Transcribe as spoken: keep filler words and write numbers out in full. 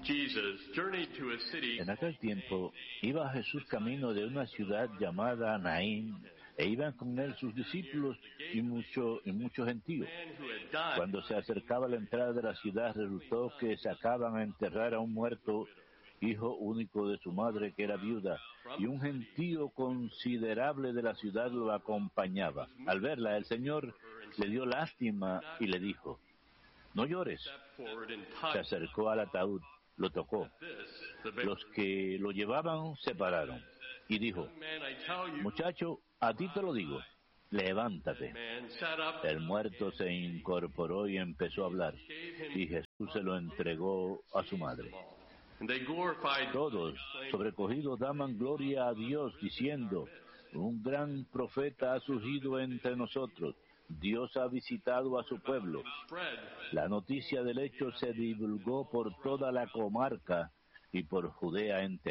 En aquel tiempo iba Jesús camino de una ciudad llamada Naín, e iban con él sus discípulos y mucho, y mucho gentío. Cuando se acercaba a la entrada de la ciudad, resultó que sacaban a enterrar a un muerto, hijo único de su madre, que era viuda, y un gentío considerable de la ciudad lo acompañaba. Al verla, el Señor le dio lástima y le dijo: «No llores». Se acercó al ataúd, lo tocó. Los que lo llevaban se pararon y dijo: «Muchacho, a ti te lo digo, levántate». El muerto se incorporó y empezó a hablar, y Jesús se lo entregó a su madre. Todos, sobrecogidos, daban gloria a Dios, diciendo: «Un gran profeta ha surgido entre nosotros. Dios ha visitado a su pueblo». La noticia del hecho se divulgó por toda la comarca y por Judea entera.